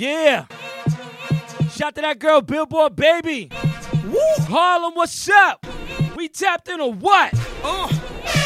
Yeah. Shout to that girl, Billboard Baby. Woo. Harlem, what's up? We tapped in or what?